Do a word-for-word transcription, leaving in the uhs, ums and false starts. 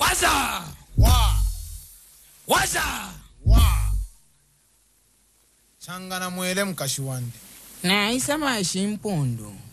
Waza. Wa. Waza. Wa. Changana mwele mkashiwande. Na isa mashi mpondo.